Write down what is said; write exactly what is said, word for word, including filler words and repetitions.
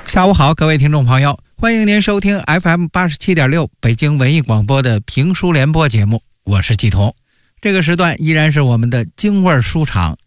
下午好，各位听众朋友，欢迎您收听 F M 八十七点六 北京文艺广播的评书联播节目，我是季彤。这个时段依然是我们的京味书场，